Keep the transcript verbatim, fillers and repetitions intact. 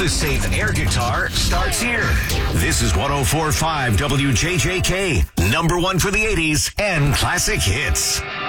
The Safe Air Guitar starts here. This is one oh four point five W J J K, number one for the eighties and classic hits.